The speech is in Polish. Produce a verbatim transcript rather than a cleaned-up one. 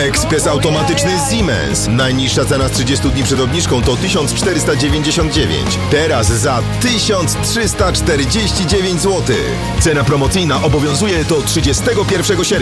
Ekspres automatyczny Siemens. Najniższa cena z trzydziestu dni przed obniżką to tysiąc czterysta dziewięćdziesiąt dziewięć. Teraz za tysiąc trzysta czterdzieści dziewięć złotych. Cena promocyjna obowiązuje do trzydziestego pierwszego sierpnia.